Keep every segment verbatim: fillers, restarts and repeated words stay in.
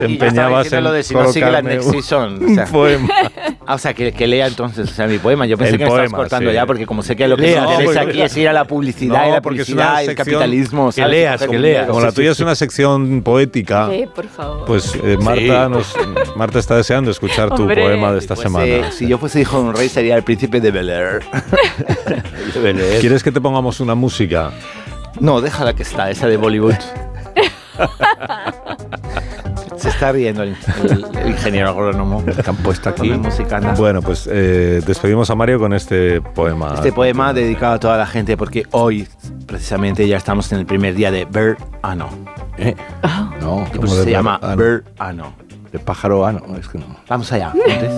empeñabas en lo de si no sigue la Next un, Season, un o sea, poema. Ah, o sea, que, que lea entonces, o sea, mi poema. Yo pensé El que me poema, estabas cortando sí. ya, porque como sé que lo que Lea, me interesa no, aquí es ir a la publicidad no, y la porque es publicidad una y el sección capitalismo. que ¿sabes? leas, que leas. Como sí, la tuya sí, es una sección poética, Sí, por favor. pues eh, Marta, Sí. nos, Marta está deseando escuchar tu Hombre. poema de esta Pues, semana. eh, si yo fuese hijo de un rey, sería el príncipe de Bel Air. De Bel Air. ¿Quieres que te pongamos una música? No, déjala que está, esa de Bollywood. Se está riendo el, el, el ingeniero agrónomo que han puesto aquí. Con música, ¿no? Bueno, pues eh, despedimos a Mario con este poema. Este poema dedicado a toda la gente porque hoy, precisamente, ya estamos en el primer día de verano. ¿Eh? No, Que ¿Cómo pues de se llama verano? verano. de pájaro ano, es que no. Vamos allá. Entonces,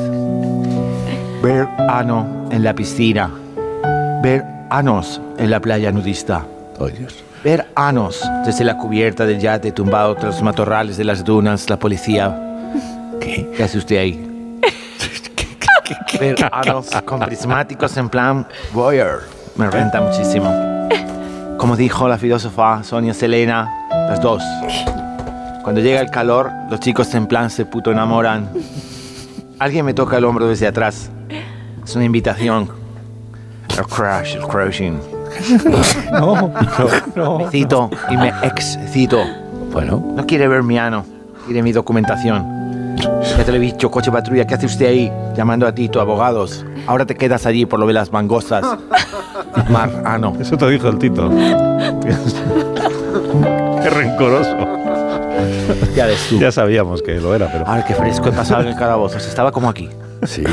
verano en la piscina. Veranos en la playa nudista. Oh, Dios. Ver anos desde la cubierta del yate tumbado tras los matorrales de las dunas, la policía. ¿Qué? ¿Qué hace usted ahí? Ver anos con prismáticos en plan voyeur. Me renta muchísimo. Como dijo la filósofa Sonia Selena, las dos. Cuando llega el calor, los chicos en plan se puto enamoran. Alguien me toca el hombro desde atrás. Es una invitación. El crash, el crashing. No, no, no. Me cito y me excito. Bueno, No quiere ver mi ano, quiere mi documentación. Ya te lo he dicho, coche patrulla, ¿qué hace usted ahí? Llamando a ti, tu abogados. Ahora te quedas allí por lo de las mangostas. Mar, ano. Eso te dijo el Tito. Qué rencoroso. Ya ves tú. Ya sabíamos que lo era, pero... Ahora qué fresco he pasado en el calabozo. Estaba como aquí. sí,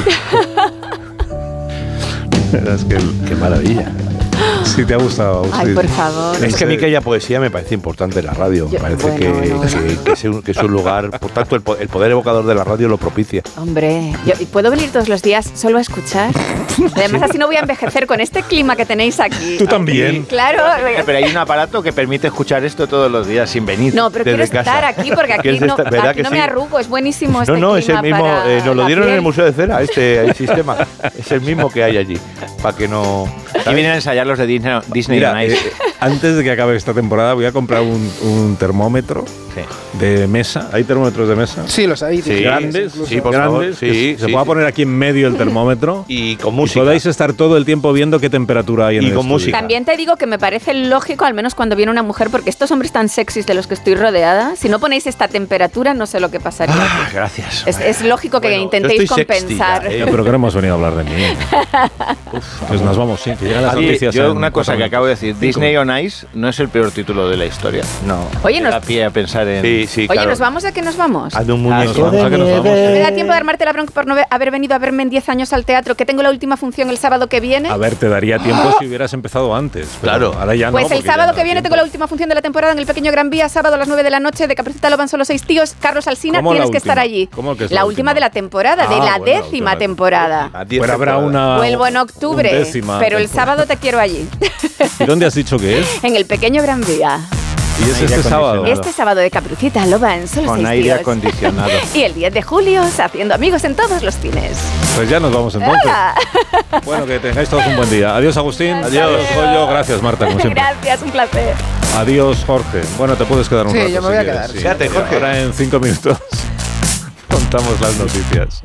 Es que el- qué maravilla. si te ha gustado. Ay, sí. por favor. Es que a mí que haya poesía me parece importante en la radio. Me Yo- parece bueno, que, bueno, bueno. que- que es un, que es un lugar, por tanto, el, po- el poder evocador de la radio lo propicia. Hombre, yo, ¿y ¿puedo venir todos los días solo a escuchar? Además, así no voy a envejecer con este clima que tenéis aquí. Tú también. Claro. Eh, Pero hay un aparato que permite escuchar esto todos los días sin venir. No, pero Desde quiero casa. estar aquí porque aquí ¿Quieres no, estar? ¿Verdad aquí que no sí? me arrugo. Es buenísimo este No, no, es el clima mismo, para eh, nos lo la dieron en el piel. Museo de Cera, este el sistema. Es el mismo que hay allí, para que no... Aquí vienen a ensayar los de Disney, Disney on Mira, Ice. eh, antes de que acabe esta temporada voy a comprar un, un termómetro Sí. de mesa. ¿Hay termómetros de mesa? Sí, los hay. Sí, Grandes, sí, por favor, grandes, sí, que se sí, pueda sí. poner aquí en medio el termómetro Y con y música. podáis estar todo el tiempo viendo qué temperatura hay en Y el con estudio. música. También te digo que me parece lógico, al menos cuando viene una mujer, porque estos hombres tan sexys de los que estoy rodeada, si no ponéis esta temperatura, no sé lo que pasaría. Ah, gracias. Es, es lógico que Bueno, intentéis yo estoy sexy compensar. ya, ¿eh? Ya, pero que no hemos venido a hablar de mí. Pues nos vamos, sí, que llegan las Oye, noticias. yo en una cosa cuatro que acabo de minutos. decir, Disney on Ice no es el peor título de la historia. No. Oye, Me nos, da pie a pensar en... Sí, sí, oye, claro. ¿nos vamos a que nos vamos? Hazme un Ah, muñeco. nos vamos, ¿a que nos vamos? ¿Me da tiempo de armarte la bronca por no ve- haber venido a verme en diez años al teatro? Que tengo la última función el sábado que viene. A ver, te daría tiempo si hubieras empezado antes. pero Claro. Ahora ya no. Pues el porque ya sábado no que da viene tiempo. tengo la última función de la temporada en el Pequeño Gran Vía, sábado a las nueve de la noche, de Caperucita lo van solo seis tíos. Carlos Alsina, ¿Cómo tienes la que estar última? allí. ¿Cómo que es la la última última? de la temporada, de Ah, la bueno, la décima última. temporada. A diez Pero habrá temporadas. una. Vuelvo en octubre, undécima pero el temporada. sábado te quiero allí, ¿Y dónde has dicho que es? en el Pequeño Gran Vía. Y es Aire este sábado. acondicionado. Este sábado de Caperucita lo van solo Con seis aire tíos. acondicionado. Y el diez de julio, haciendo amigos en todos los cines. Pues ya nos vamos entonces. ¡Hala! Bueno, que tengáis todos un buen día. Adiós, Agustín. Hasta Adiós, luego. Goyo. Gracias, Marta, como siempre. Gracias, un placer. Adiós, Jorge. Bueno, te puedes quedar un Sí, rato. yo me si voy a quieres, quedar. sí. Quédate, Jorge. Ahora en cinco minutos contamos las noticias.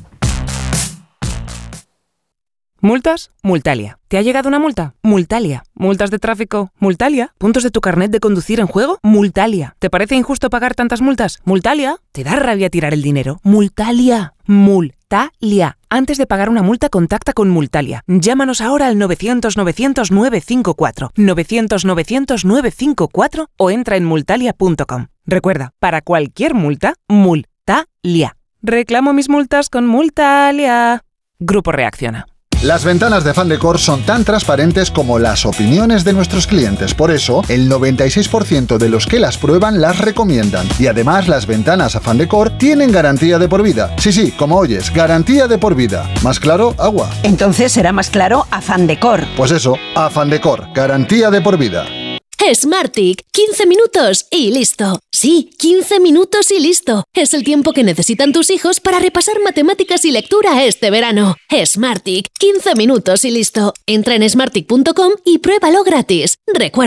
¿Multas? Multalia. ¿Te ha llegado una multa? Multalia. ¿Multas de tráfico? Multalia. ¿Puntos de tu carnet de conducir en juego? Multalia. ¿Te parece injusto pagar tantas multas? Multalia. ¿Te da rabia tirar el dinero? Multalia. Multalia. Antes de pagar una multa, contacta con Multalia. Llámanos ahora al novecientos novecientos nueve cinco cuatro, novecientos novecientos nueve cinco cuatro o entra en multalia punto com. Recuerda, para cualquier multa, Multalia. Reclamo mis multas con Multalia. Grupo Reacciona. Las ventanas de Fan Decor son tan transparentes como las opiniones de nuestros clientes. Por eso, el noventa y seis por ciento de los que las prueban las recomiendan. Y además, las ventanas a Fan Decor tienen garantía de por vida. Sí, sí, como oyes, garantía de por vida. ¿Más claro? Agua. Entonces será más claro a Fan Decor. Pues eso, a Fan Decor, garantía de por vida. Smartick, quince minutos y listo. Sí, quince minutos y listo. Es el tiempo que necesitan tus hijos para repasar matemáticas y lectura este verano. Smartick, quince minutos y listo. Entra en smartick punto com y pruébalo gratis. Recuerda,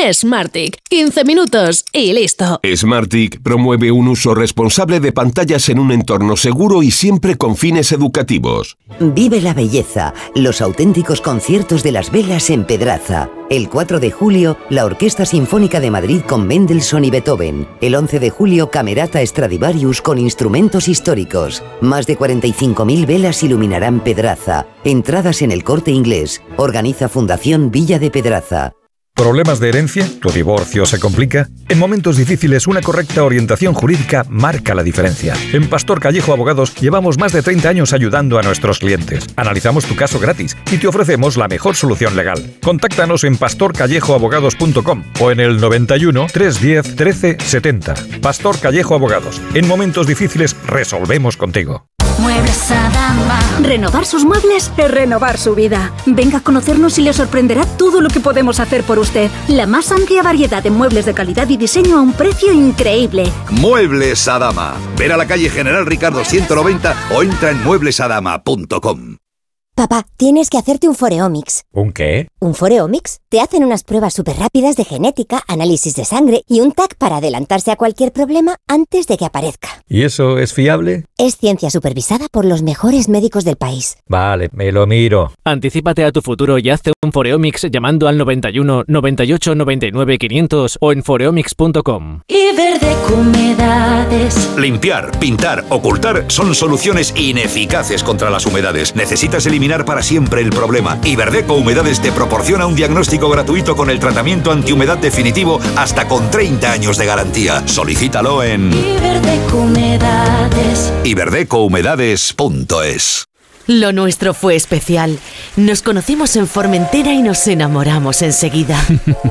Smartick. quince minutos y listo. Smartick promueve un uso responsable de pantallas en un entorno seguro y siempre con fines educativos. Vive la belleza, los auténticos conciertos de las velas en Pedraza. El cuatro de julio, la Orquesta Sinfónica de Madrid con Mendelssohn y Beethoven. El once de julio, Camerata Stradivarius con instrumentos históricos. Más de cuarenta y cinco mil velas iluminarán Pedraza. Entradas en El Corte Inglés. Organiza Fundación Villa de Pedraza. ¿Problemas de herencia? ¿Tu divorcio se complica? En momentos difíciles, una correcta orientación jurídica marca la diferencia. En Pastor Callejo Abogados llevamos más de treinta años ayudando a nuestros clientes. Analizamos tu caso gratis y te ofrecemos la mejor solución legal. Contáctanos en pastor callejo abogados punto com o en el noventa y uno, trescientos diez, trece setenta. Pastor Callejo Abogados. En momentos difíciles resolvemos contigo. Muebles Adama. Renovar sus muebles es renovar su vida. Venga a conocernos y le sorprenderá todo lo que podemos hacer por usted. La más amplia variedad de muebles de calidad y diseño a un precio increíble. Muebles Adama. Ven a la calle General Ricardo ciento noventa o entra en muebles adama punto com. Papá, tienes que hacerte un Foreomics. ¿Un qué? ¿Un Foreomics? Te hacen unas pruebas súper rápidas de genética, análisis de sangre y un T A C para adelantarse a cualquier problema antes de que aparezca. ¿Y eso es fiable? Es ciencia supervisada por los mejores médicos del país. Vale, me lo miro. Anticípate a tu futuro y hazte un Foreomics llamando al noventa y uno, noventa y ocho, noventa y nueve, quinientos o en foreomics punto com. Iberdeco Humedades. Limpiar, pintar, ocultar son soluciones ineficaces contra las humedades. Necesitas eliminar para siempre el problema. Iberdeco Humedades te proporciona un diagnóstico gratuito con el tratamiento antihumedad definitivo hasta con treinta años de garantía. Solicítalo en Iberdeco Humedades. iberdeco humedades punto es. Lo nuestro fue especial. Nos conocimos en Formentera y nos enamoramos enseguida.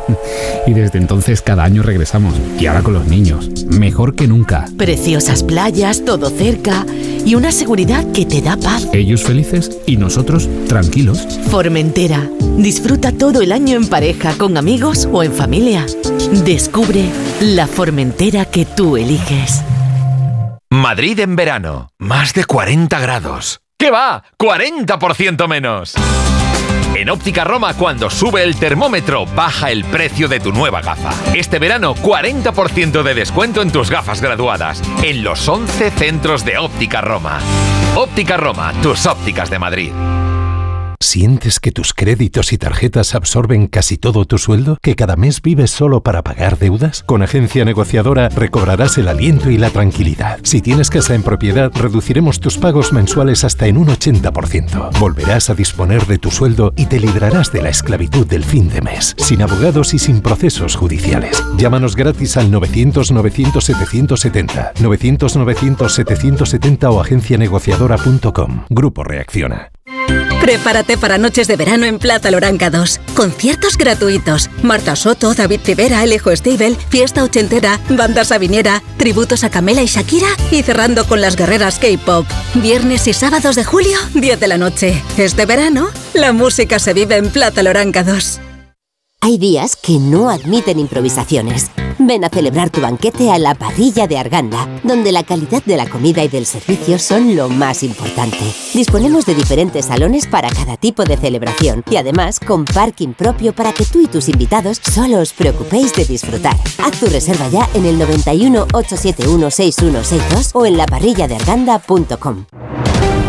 Y desde entonces cada año regresamos. Y ahora con los niños. Mejor que nunca. Preciosas playas, todo cerca y una seguridad que te da paz. Ellos felices y nosotros tranquilos. Formentera. Disfruta todo el año en pareja, con amigos o en familia. Descubre la Formentera que tú eliges. Madrid en verano. Más de cuarenta grados. ¿Qué va? ¡cuarenta por ciento menos! En Óptica Roma, cuando sube el termómetro, baja el precio de tu nueva gafa. Este verano, cuarenta por ciento de descuento en tus gafas graduadas. En los once centros de Óptica Roma. Óptica Roma, tus ópticas de Madrid. ¿Sientes que tus créditos y tarjetas absorben casi todo tu sueldo? ¿Que cada mes vives solo para pagar deudas? Con Agencia Negociadora recobrarás el aliento y la tranquilidad. Si tienes casa en propiedad, reduciremos tus pagos mensuales hasta en un ochenta por ciento. Volverás a disponer de tu sueldo y te librarás de la esclavitud del fin de mes, sin abogados y sin procesos judiciales. Llámanos gratis al novecientos, novecientos, setecientos setenta, novecientos, novecientos, setecientos setenta o agencia negociadora punto com. Grupo Reacciona. Prepárate para noches de verano en Plaza Loranga dos. Conciertos gratuitos. Marta Soto, David Rivera, Alejo Stivel, Fiesta Ochentera, Banda Sabinera, tributos a Camela y Shakira y cerrando con las guerreras K-pop. Viernes y sábados de julio, diez de la noche. Este verano, la música se vive en Plaza Loranga dos. Hay días que no admiten improvisaciones. Ven a celebrar tu banquete a la Parrilla de Arganda, donde la calidad de la comida y del servicio son lo más importante. Disponemos de diferentes salones para cada tipo de celebración y además con parking propio para que tú y tus invitados solo os preocupéis de disfrutar. Haz tu reserva ya en el noventa y uno, ochocientos setenta y uno, sesenta y uno sesenta y dos o en la parrilla de arganda punto com.